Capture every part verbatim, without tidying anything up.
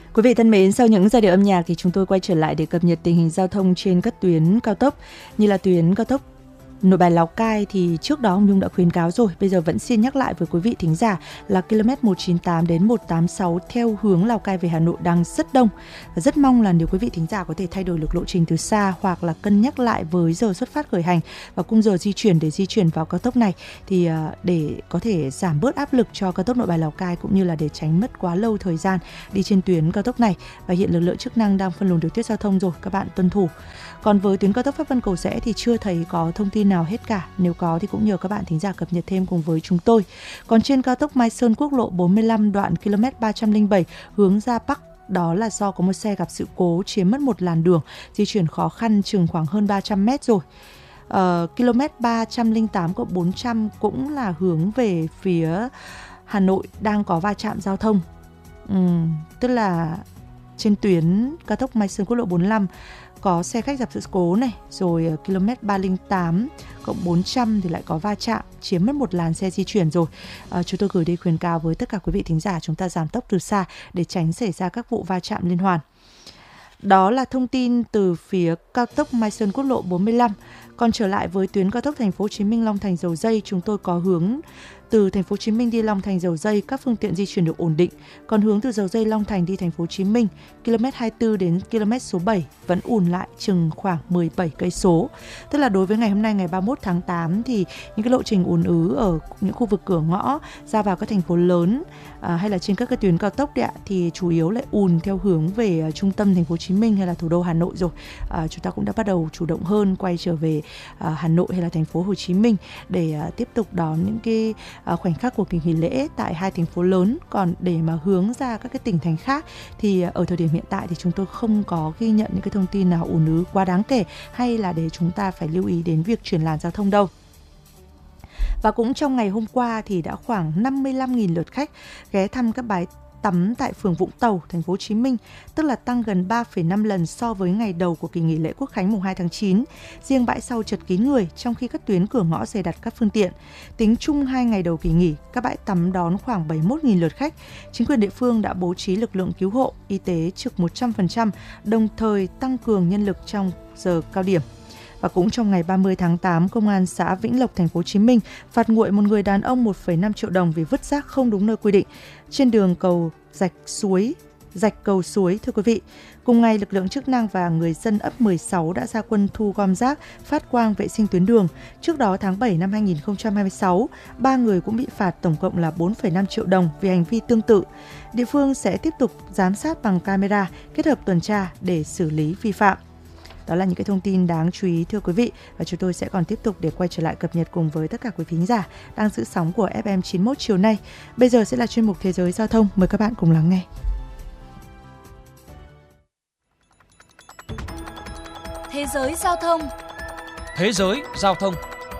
Quý vị thân mến, sau những giai điệu âm nhạc thì chúng tôi quay trở lại để cập nhật tình hình giao thông trên các tuyến cao tốc, như là tuyến cao tốc Nội Bài Lào Cai thì trước đó ông Nhung đã khuyến cáo rồi, bây giờ vẫn xin nhắc lại với quý vị thính giả là km một chín tám đến một tám sáu theo hướng Lào Cai về Hà Nội đang rất đông. Và rất mong là nếu quý vị thính giả có thể thay đổi được lộ trình từ xa hoặc là cân nhắc lại với giờ xuất phát khởi hành và khung giờ di chuyển để di chuyển vào cao tốc này, thì để có thể giảm bớt áp lực cho cao tốc Nội Bài Lào Cai cũng như là để tránh mất quá lâu thời gian đi trên tuyến cao tốc này. Và hiện lực lượng chức năng đang phân luồng điều tiết giao thông rồi, các bạn tuân thủ. Còn với tuyến cao tốc Pháp Vân Cầu Giẽ thì chưa thấy có thông tin nào hết cả. Nếu có thì cũng nhờ các bạn thính giả cập nhật thêm cùng với chúng tôi. Còn trên cao tốc Mai Sơn quốc lộ bốn mươi lăm đoạn km ba trăm lẻ bảy hướng ra Bắc, đó là do có một xe gặp sự cố chiếm mất một làn đường, di chuyển khó khăn chừng khoảng hơn ba trăm mét rồi. Uh, km ba trăm lẻ tám cộng bốn trăm cũng là hướng về phía Hà Nội đang có va chạm giao thông. Uhm, tức là trên tuyến cao tốc Mai Sơn quốc lộ bốn mươi lăm có xe khách gặp sự cố này, rồi km ba trăm lẻ tám cộng bốn trăm thì lại có va chạm, chiếm mất một làn xe di chuyển rồi. À, chúng tôi gửi đi khuyến cáo với tất cả quý vị thính giả chúng ta giảm tốc từ xa để tránh xảy ra các vụ va chạm liên hoàn. Đó là thông tin từ phía cao tốc Mai Sơn quốc lộ bốn mươi lăm. Còn trở lại với tuyến cao tốc Thành phố Hồ Chí Minh Long Thành Dầu Giây, chúng tôi có hướng từ Thành phố Hồ Chí Minh đi Long Thành Dầu Giây, các phương tiện di chuyển được ổn định. Còn hướng từ Dầu Giây Long Thành đi Thành phố Hồ Chí Minh, km hai mươi tư đến km số bảy vẫn ùn lại chừng khoảng mười bảy cây số. Tức là đối với ngày hôm nay ngày ba mươi mốt tháng tám thì những cái lộ trình ùn ứ ở những khu vực cửa ngõ ra vào các thành phố lớn à, hay là trên các cái tuyến cao tốc đấy ạ, thì chủ yếu lại ùn theo hướng về uh, trung tâm Thành phố Hồ Chí Minh hay là thủ đô Hà Nội rồi. À, chúng ta cũng đã bắt đầu chủ động hơn quay trở về uh, Hà Nội hay là Thành phố Hồ Chí Minh để uh, tiếp tục đón những cái khoảnh khắc của kỳ nghỉ lễ tại hai thành phố lớn. Còn để mà hướng ra các cái tỉnh thành khác thì ở thời điểm hiện tại thì chúng tôi không có ghi nhận những cái thông tin nào ùn ứ quá đáng kể hay là để chúng ta phải lưu ý đến việc chuyển làn giao thông đâu. Và cũng trong ngày hôm qua thì đã khoảng năm mươi lăm nghìn lượt khách ghé thăm các bãi tắm tại phường Vũng Tàu, Thành phố Hồ Chí Minh, tức là tăng gần ba phẩy năm lần so với ngày đầu của kỳ nghỉ lễ Quốc khánh mùng hai tháng chín. Riêng bãi sau chật kín người, trong khi các tuyến cửa ngõ dày đặc các phương tiện. Tính chung hai ngày đầu kỳ nghỉ, các bãi tắm đón khoảng bảy mươi mốt nghìn lượt khách. Chính quyền địa phương đã bố trí lực lượng cứu hộ, y tế trực một trăm phần trăm, đồng thời tăng cường nhân lực trong giờ cao điểm. Và cũng trong ngày ba mươi tháng tám, Công an xã Vĩnh Lộc, Thành phố Hồ Chí Minh phạt nguội một người đàn ông một phẩy năm triệu đồng vì vứt rác không đúng nơi quy định trên đường cầu rạch suối, rạch cầu suối, thưa quý vị. Cùng ngày, lực lượng chức năng và người dân ấp mười sáu đã ra quân thu gom rác, phát quang vệ sinh tuyến đường. Trước đó, tháng bảy năm hai nghìn không trăm hai mươi sáu, ba người cũng bị phạt tổng cộng là bốn phẩy năm triệu đồng vì hành vi tương tự. Địa phương sẽ tiếp tục giám sát bằng camera, kết hợp tuần tra để xử lý vi phạm. Đó là những cái thông tin đáng chú ý, thưa quý vị. Và chúng tôi sẽ còn tiếp tục để quay trở lại cập nhật cùng với tất cả quý thính giả đang giữ sóng của ép em chín mươi mốt chiều nay. Bây giờ sẽ là chuyên mục Thế giới Giao thông. Mời các bạn cùng lắng nghe. Thế giới Giao thông. Thế giới Giao thông.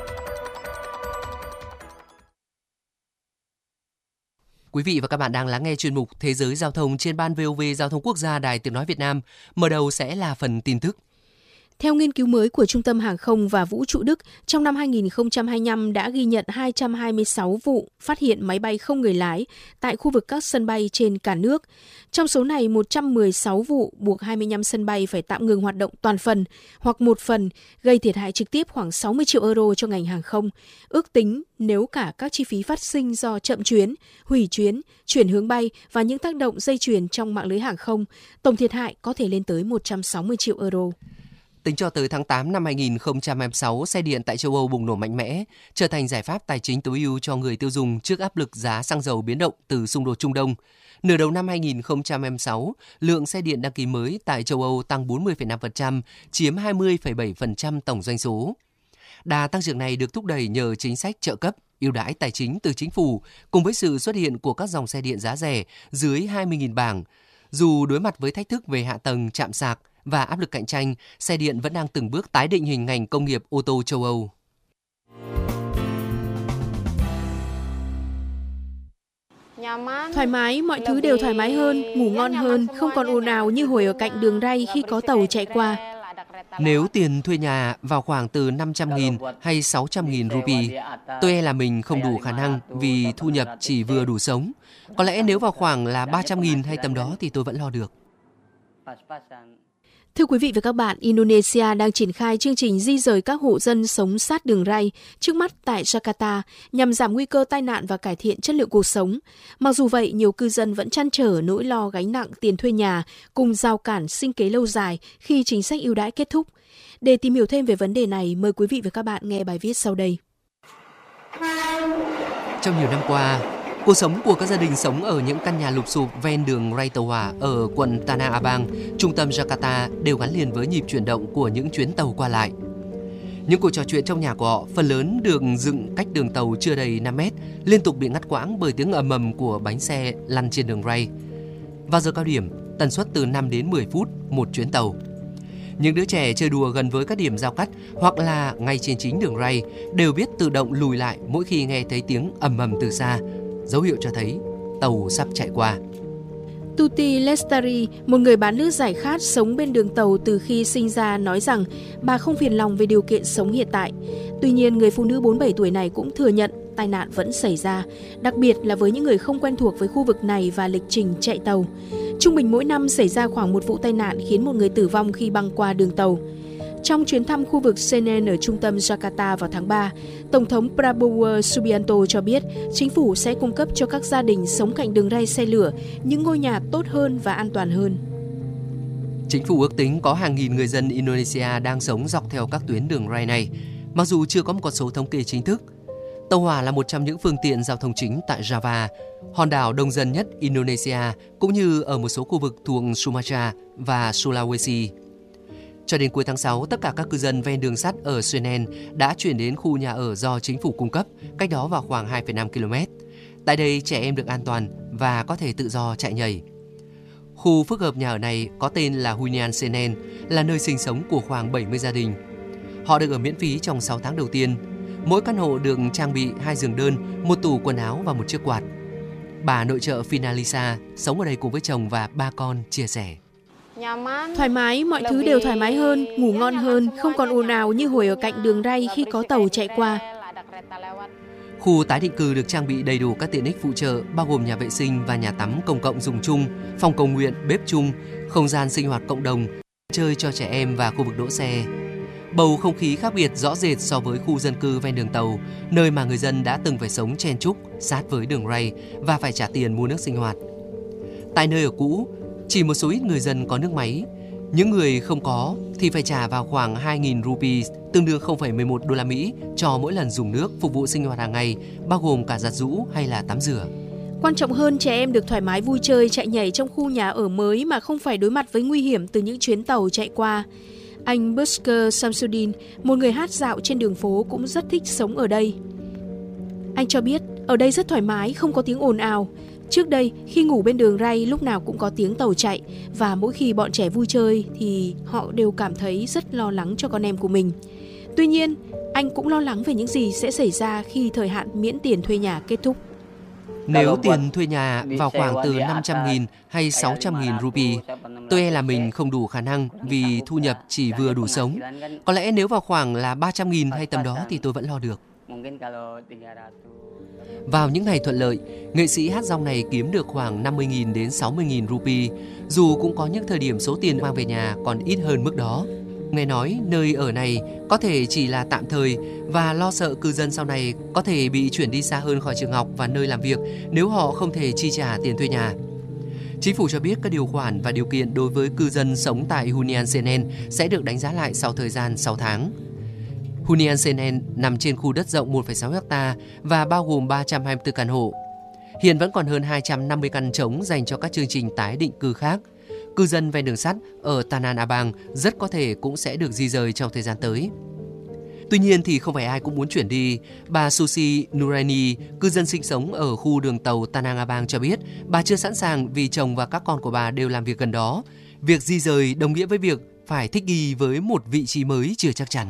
Quý vị và các bạn đang lắng nghe chuyên mục Thế giới Giao thông trên ban vê o vê Giao thông Quốc gia Đài Tiếng nói Việt Nam. Mở đầu sẽ là phần tin tức. Theo nghiên cứu mới của Trung tâm Hàng không và Vũ trụ Đức, trong năm hai nghìn không trăm hai mươi lăm đã ghi nhận hai trăm hai mươi sáu vụ phát hiện máy bay không người lái tại khu vực các sân bay trên cả nước. Trong số này, một trăm mười sáu vụ buộc hai mươi lăm sân bay phải tạm ngừng hoạt động toàn phần hoặc một phần, gây thiệt hại trực tiếp khoảng sáu mươi triệu euro cho ngành hàng không. Ước tính nếu cả các chi phí phát sinh do chậm chuyến, hủy chuyến, chuyển hướng bay và những tác động dây chuyền trong mạng lưới hàng không, tổng thiệt hại có thể lên tới một trăm sáu mươi triệu euro. Tính cho tới tháng tám năm hai nghìn không trăm hai mươi sáu, xe điện tại châu Âu bùng nổ mạnh mẽ, trở thành giải pháp tài chính tối ưu cho người tiêu dùng trước áp lực giá xăng dầu biến động từ xung đột Trung Đông. Nửa đầu năm hai nghìn không trăm hai mươi sáu, lượng xe điện đăng ký mới tại châu Âu tăng bốn mươi phẩy năm phần trăm, chiếm hai mươi phẩy bảy phần trăm tổng doanh số. Đà tăng trưởng này được thúc đẩy nhờ chính sách trợ cấp, ưu đãi tài chính từ chính phủ, cùng với sự xuất hiện của các dòng xe điện giá rẻ dưới hai mươi nghìn bảng. Dù đối mặt với thách thức về hạ tầng, trạm sạc và áp lực cạnh tranh, xe điện vẫn đang từng bước tái định hình ngành công nghiệp ô tô châu Âu. Thoải mái, mọi thứ đều thoải mái hơn, ngủ ngon hơn, không còn ồn ào như hồi ở cạnh đường ray khi có tàu chạy qua. Nếu tiền thuê nhà vào khoảng từ năm trăm nghìn hay sáu trăm nghìn rupee, tôi e là mình không đủ khả năng vì thu nhập chỉ vừa đủ sống. Có lẽ nếu vào khoảng là ba trăm nghìn hay tầm đó thì tôi vẫn lo được. Thưa quý vị và các bạn, Indonesia đang triển khai chương trình di rời các hộ dân sống sát đường ray trước mắt tại Jakarta nhằm giảm nguy cơ tai nạn và cải thiện chất lượng cuộc sống. Mặc dù vậy, nhiều cư dân vẫn trăn trở nỗi lo gánh nặng tiền thuê nhà cùng rào cản sinh kế lâu dài khi chính sách ưu đãi kết thúc. Để tìm hiểu thêm về vấn đề này, mời quý vị và các bạn nghe bài viết sau đây. Trong nhiều năm qua, cuộc sống của các gia đình sống ở những căn nhà lụp xụp ven đường Ray Tàu Hỏa ở quận Tanah Abang, trung tâm Jakarta đều gắn liền với nhịp chuyển động của những chuyến tàu qua lại. Những cuộc trò chuyện trong nhà của họ phần lớn được dựng cách đường tàu chưa đầy năm mét, liên tục bị ngắt quãng bởi tiếng ầm ầm của bánh xe lăn trên đường ray. Vào giờ cao điểm, tần suất từ năm đến mười phút một chuyến tàu. Những đứa trẻ chơi đùa gần với các điểm giao cắt hoặc là ngay trên chính đường ray đều biết tự động lùi lại mỗi khi nghe thấy tiếng ầm ầm từ xa, dấu hiệu cho thấy tàu sắp chạy qua. Tuti Lestari, một người bán nước giải khát sống bên đường tàu từ khi sinh ra, nói rằng bà không phiền lòng về điều kiện sống hiện tại. Tuy nhiên, người phụ nữ bốn mươi bảy tuổi này cũng thừa nhận tai nạn vẫn xảy ra, đặc biệt là với những người không quen thuộc với khu vực này và lịch trình chạy tàu. Trung bình mỗi năm xảy ra khoảng một vụ tai nạn khiến một người tử vong khi băng qua đường tàu. Trong chuyến thăm khu vực Senen ở trung tâm Jakarta vào tháng ba, Tổng thống Prabowo Subianto cho biết chính phủ sẽ cung cấp cho các gia đình sống cạnh đường ray xe lửa những ngôi nhà tốt hơn và an toàn hơn. Chính phủ ước tính có hàng nghìn người dân Indonesia đang sống dọc theo các tuyến đường ray này, mặc dù chưa có một con số thống kê chính thức. Tàu hỏa là một trong những phương tiện giao thông chính tại Java, hòn đảo đông dân nhất Indonesia, cũng như ở một số khu vực thuộc Sumatra và Sulawesi. Cho đến cuối tháng sáu, tất cả các cư dân ven đường sắt ở Senen đã chuyển đến khu nhà ở do chính phủ cung cấp, cách đó vào khoảng hai phẩy năm ki lô mét. Tại đây, trẻ em được an toàn và có thể tự do chạy nhảy. Khu phức hợp nhà ở này có tên là Hunian Senen, là nơi sinh sống của khoảng bảy mươi gia đình. Họ được ở miễn phí trong sáu tháng đầu tiên. Mỗi căn hộ được trang bị hai giường đơn, một tủ quần áo và một chiếc quạt. Bà nội trợ Finalisa sống ở đây cùng với chồng và ba con chia sẻ. Thoải mái, mọi thứ đều thoải mái hơn, ngủ ngon hơn, không còn ồn ào như hồi ở cạnh đường ray khi có tàu chạy qua. Khu tái định cư được trang bị đầy đủ các tiện ích phụ trợ, bao gồm nhà vệ sinh và nhà tắm công cộng dùng chung, phòng cầu nguyện, bếp chung, không gian sinh hoạt cộng đồng, chơi cho trẻ em và khu vực đỗ xe. Bầu không khí khác biệt rõ rệt so với khu dân cư ven đường tàu, nơi mà người dân đã từng phải sống chen chúc sát với đường ray và phải trả tiền mua nước sinh hoạt. Tại nơi ở cũ, chỉ một số ít người dân có nước máy. Những người không có thì phải trả vào khoảng hai nghìn rupees, tương đương không phẩy mười một đô la Mỹ cho mỗi lần dùng nước phục vụ sinh hoạt hàng ngày, bao gồm cả giặt giũ hay là tắm rửa. Quan trọng hơn, trẻ em được thoải mái vui chơi, chạy nhảy trong khu nhà ở mới mà không phải đối mặt với nguy hiểm từ những chuyến tàu chạy qua. Anh Busker Samsudin, một người hát dạo trên đường phố, cũng rất thích sống ở đây. Anh cho biết, ở đây rất thoải mái, không có tiếng ồn ào. Trước đây, khi ngủ bên đường ray lúc nào cũng có tiếng tàu chạy, và mỗi khi bọn trẻ vui chơi thì họ đều cảm thấy rất lo lắng cho con em của mình. Tuy nhiên, anh cũng lo lắng về những gì sẽ xảy ra khi thời hạn miễn tiền thuê nhà kết thúc. Nếu tiền thuê nhà vào khoảng từ năm trăm nghìn hay sáu trăm nghìn rupee, tôi e là mình không đủ khả năng vì thu nhập chỉ vừa đủ sống. Có lẽ nếu vào khoảng là ba trăm nghìn hay tầm đó thì tôi vẫn lo được. Vào những ngày thuận lợi, nghệ sĩ hát rong này kiếm được khoảng năm mươi nghìn đến sáu mươi nghìn rupee, dù cũng có những thời điểm số tiền mang về nhà còn ít hơn mức đó. Nghe nói nơi ở này có thể chỉ là tạm thời và lo sợ cư dân sau này có thể bị chuyển đi xa hơn khỏi trường học và nơi làm việc nếu họ không thể chi trả tiền thuê nhà. Chính phủ cho biết các điều khoản và điều kiện đối với cư dân sống tại Hunian Senen sẽ được đánh giá lại sau thời gian sáu tháng. Hunian Senen nằm trên khu đất rộng một phẩy sáu héc ta và bao gồm ba trăm hai mươi tư căn hộ. Hiện vẫn còn hơn hai trăm năm mươi căn trống dành cho các chương trình tái định cư khác. Cư dân ven đường sắt ở Tanah Abang rất có thể cũng sẽ được di rời trong thời gian tới. Tuy nhiên thì không phải ai cũng muốn chuyển đi. Bà Susi Nuraini, cư dân sinh sống ở khu đường tàu Tanah Abang cho biết bà chưa sẵn sàng vì chồng và các con của bà đều làm việc gần đó. Việc di rời đồng nghĩa với việc phải thích nghi với một vị trí mới chưa chắc chắn.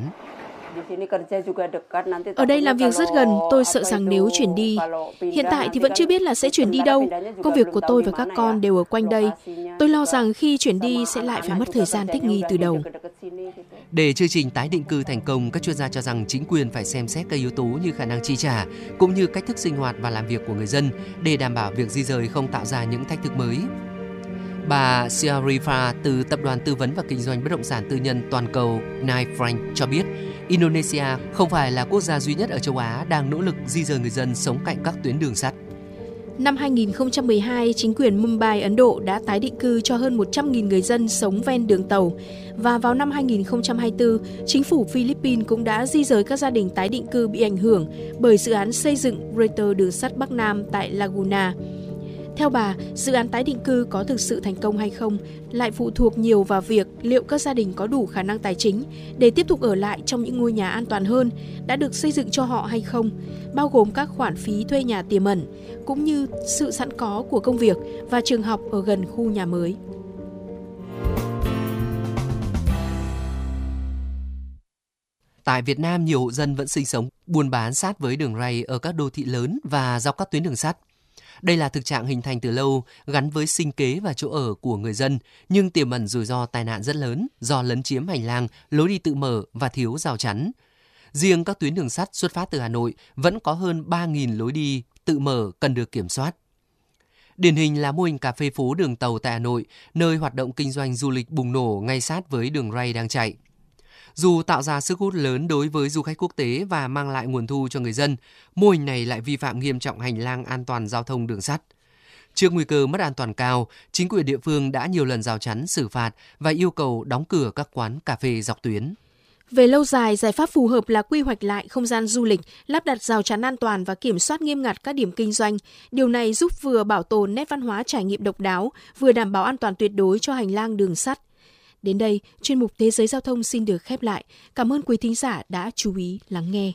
Ở đây làm việc rất gần, tôi sợ rằng nếu chuyển đi. Hiện tại thì vẫn chưa biết là sẽ chuyển đi đâu. Công việc của tôi và các con đều ở quanh đây. Tôi lo rằng khi chuyển đi sẽ lại phải mất thời gian thích nghi từ đầu. Để chương trình tái định cư thành công, các chuyên gia cho rằng chính quyền phải xem xét các yếu tố như khả năng chi trả, cũng như cách thức sinh hoạt và làm việc của người dân để đảm bảo việc di rời không tạo ra những thách thức mới. Bà Syarifah từ tập đoàn tư vấn và kinh doanh bất động sản tư nhân toàn cầu Knight Frank cho biết, Indonesia không phải là quốc gia duy nhất ở châu Á đang nỗ lực di dời người dân sống cạnh các tuyến đường sắt. Năm hai nghìn không trăm mười hai, chính quyền Mumbai, Ấn Độ đã tái định cư cho hơn một trăm nghìn người dân sống ven đường tàu. Và vào năm hai nghìn không trăm hai mươi tư, chính phủ Philippines cũng đã di dời các gia đình tái định cư bị ảnh hưởng bởi dự án xây dựng Greater đường sắt Bắc Nam tại Laguna. Theo bà, dự án tái định cư có thực sự thành công hay không lại phụ thuộc nhiều vào việc liệu các gia đình có đủ khả năng tài chính để tiếp tục ở lại trong những ngôi nhà an toàn hơn đã được xây dựng cho họ hay không, bao gồm các khoản phí thuê nhà tiềm ẩn, cũng như sự sẵn có của công việc và trường học ở gần khu nhà mới. Tại Việt Nam, nhiều hộ dân vẫn sinh sống, buôn bán sát với đường ray ở các đô thị lớn và dọc các tuyến đường sắt. Đây là thực trạng hình thành từ lâu, gắn với sinh kế và chỗ ở của người dân, nhưng tiềm ẩn rủi ro tai nạn rất lớn do lấn chiếm hành lang, lối đi tự mở và thiếu rào chắn. Riêng các tuyến đường sắt xuất phát từ Hà Nội vẫn có hơn ba nghìn lối đi tự mở cần được kiểm soát. Điển hình là mô hình cà phê phố đường tàu tại Hà Nội, nơi hoạt động kinh doanh du lịch bùng nổ ngay sát với đường ray đang chạy. Dù tạo ra sức hút lớn đối với du khách quốc tế và mang lại nguồn thu cho người dân, mô hình này lại vi phạm nghiêm trọng hành lang an toàn giao thông đường sắt. Trước nguy cơ mất an toàn cao, chính quyền địa phương đã nhiều lần rào chắn, xử phạt và yêu cầu đóng cửa các quán cà phê dọc tuyến. Về lâu dài, giải pháp phù hợp là quy hoạch lại không gian du lịch, lắp đặt rào chắn an toàn và kiểm soát nghiêm ngặt các điểm kinh doanh. Điều này giúp vừa bảo tồn nét văn hóa trải nghiệm độc đáo, vừa đảm bảo an toàn tuyệt đối cho hành lang đường sắt. Đến đây, chuyên mục Thế giới Giao thông xin được khép lại. Cảm ơn quý thính giả đã chú ý lắng nghe.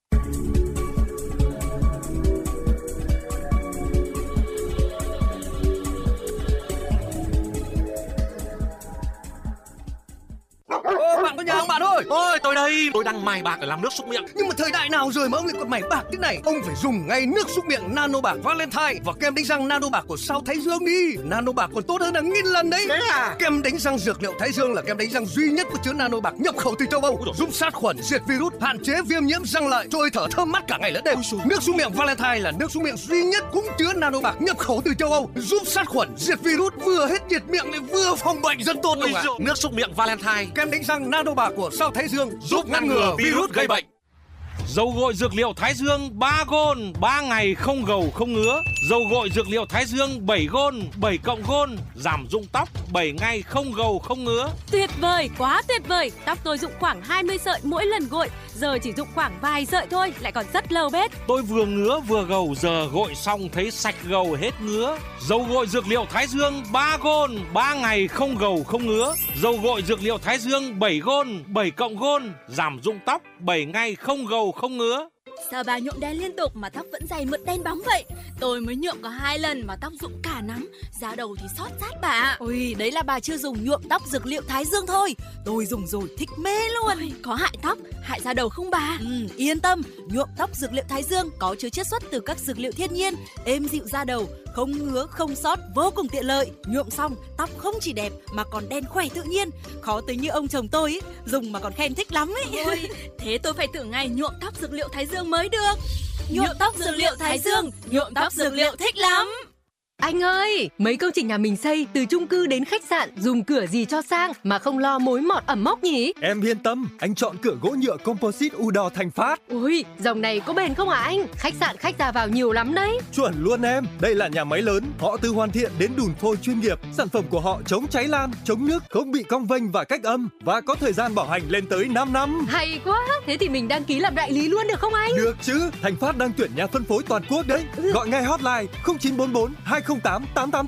Ô, bạn có nhà không bạn ơi? Ôi, tôi đây, tôi đang mài bạc để làm nước súc miệng. Nhưng mà thời đại nào rồi mà ông lại còn mày bạc thế này? Ông phải dùng ngay nước súc miệng Nano Bạc Valentine và kem đánh răng Nano Bạc của Sao Thái Dương đi. Nano Bạc còn tốt hơn hàng nghìn lần đấy. Thế à? Kem đánh răng dược liệu Thái Dương là kem đánh răng duy nhất có chứa Nano Bạc nhập khẩu từ châu Âu, giúp sát khuẩn, diệt virus, hạn chế viêm nhiễm răng lợi, trôi thở thơm mát cả ngày lẫn đêm. Nước súc miệng Valentine là nước súc miệng duy nhất cũng chứa Nano Bạc nhập khẩu từ châu Âu, giúp sát khuẩn, diệt virus, vừa hết nhiệt miệng lại vừa phòng bệnh rất tốt Ôi ạ. Nước súc miệng Valentine, Kem đánh răng Nano Bạc của Sao Thái Dương giúp ngăn ngừa virus gây bệnh. Dầu gội dược liệu Thái Dương ba gôn, ba ngày không gầu không ngứa. Dầu gội dược liệu Thái Dương bảy gôn, bảy cộng gôn, giảm rụng tóc, bảy ngày không gầu không ngứa. Tuyệt vời, quá tuyệt vời. Tóc tôi rụng khoảng hai mươi sợi mỗi lần gội, giờ chỉ rụng khoảng vài sợi thôi, lại còn rất lâu bết. Tôi vừa ngứa vừa gầu, giờ gội xong thấy sạch gầu hết ngứa. Dầu gội dược liệu Thái Dương ba gôn, ba ngày không gầu không ngứa. Dầu gội dược liệu Thái Dương bảy gôn, bảy cộng gôn, giảm rụng tóc, bảy ngày không gầu không ngứa. Sao bà nhuộm đen liên tục mà tóc vẫn dày mượt đen bóng vậy? Tôi mới nhuộm có hai lần mà tóc rụng cả nắm, da đầu thì xót sát bà. Ôi, đấy là bà chưa dùng nhuộm tóc dược liệu Thái Dương thôi. Tôi dùng rồi thích mê luôn. Ôi, có hại tóc, hại da đầu không bà? Ừ, yên tâm, nhuộm tóc dược liệu Thái Dương có chứa chiết xuất từ các dược liệu thiên nhiên, êm dịu da đầu, không ngứa, không xót, vô cùng tiện lợi. Nhuộm xong, tóc không chỉ đẹp mà còn đen khỏe tự nhiên. Khó tới như ông chồng tôi ấy, dùng mà còn khen thích lắm ấy. Ôi, thế tôi phải thử ngày nhuộm tóc dược liệu Thái Dương mới được. Nhuộm tóc dược liệu Thái Dương, nhuộm tóc dược liệu thích lắm. Anh ơi, mấy công trình nhà mình xây từ chung cư đến khách sạn dùng cửa gì cho sang mà không lo mối mọt ẩm mốc nhỉ? Em yên tâm, anh chọn cửa gỗ nhựa composite Udor Thành Phát. Ui, dòng này có bền không hả anh? Khách sạn khách ra vào nhiều lắm đấy. Chuẩn luôn em, đây là nhà máy lớn, họ từ hoàn thiện đến đùn phôi chuyên nghiệp. Sản phẩm của họ chống cháy lan, chống nước, không bị cong vênh và cách âm và có thời gian bảo hành lên tới năm năm. Hay quá, thế thì mình đăng ký làm đại lý luôn được không anh? Được chứ, Thành Phát đang tuyển nhà phân phối toàn quốc đấy. Gọi ngay hotline không chín bốn bốn hai không tám tám tám